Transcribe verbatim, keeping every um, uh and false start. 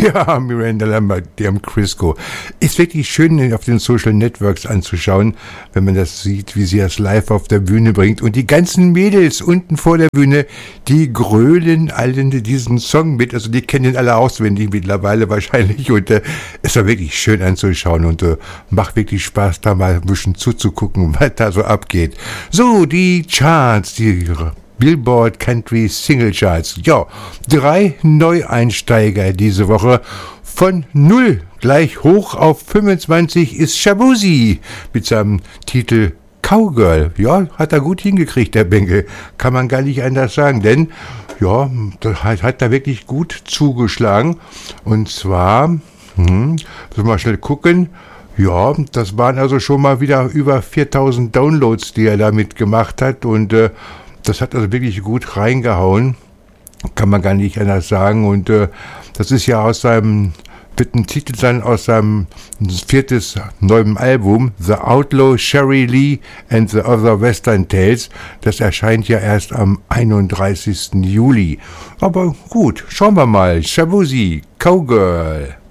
Ja, Miranda Lambert, die am Crisco. Ist wirklich schön auf den Social Networks anzuschauen, wenn man das sieht, wie sie das live auf der Bühne bringt. Und die ganzen Mädels unten vor der Bühne, die grölen alle diesen Song mit. Also die kennen den alle auswendig mittlerweile wahrscheinlich. Und äh, es war wirklich schön anzuschauen und äh, macht wirklich Spaß, da mal ein bisschen zuzugucken, was da so abgeht. So, die Charts, die Billboard Country Single Charts. Ja, drei Neueinsteiger diese Woche. Von null gleich hoch auf fünfundzwanzig ist Shaboozey mit seinem Titel Cowgirl. Ja, hat er gut hingekriegt, der Bengel. Kann man gar nicht anders sagen, denn ja, das hat, hat er wirklich gut zugeschlagen. Und zwar, hm, müssen wir mal schnell gucken. Ja, das waren also schon mal wieder über viertausend Downloads, die er damit gemacht hat. Und äh, das hat also wirklich gut reingehauen, kann man gar nicht anders sagen. Und äh, das ist ja aus seinem, wird ein Titel sein aus seinem viertes neuen Album, The Outlaw Sherry Lee and the Other Western Tales. Das erscheint ja erst am einunddreißigsten Juli. Aber gut, schauen wir mal. Shaboozey, Cowgirl.